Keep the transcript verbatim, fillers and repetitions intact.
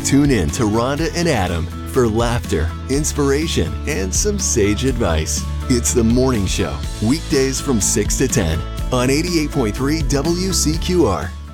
Tune in to Rhonda and Adam for laughter, inspiration, and some sage advice. It's The Morning Show, weekdays from six to ten on eighty-eight point three W C Q R.